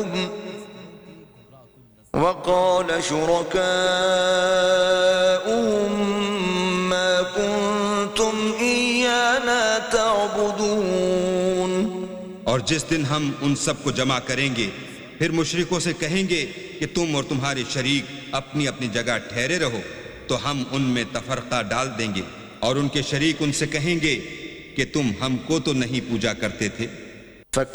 वक़ाल शुरकाउहुम मा कुंतुम इय्याना तअबुदून। और जिस दिन हम उन सब को जमा करेंगे फिर मुशरिकों से कहेंगे कि तुम और तुम्हारे शरीक अपनी अपनी जगह ठहरे रहो, तो हम उनमें तफरका डाल देंगे और उनके शरीक उनसे कहेंगे कि तुम हमको तो नहीं पूजा करते थे।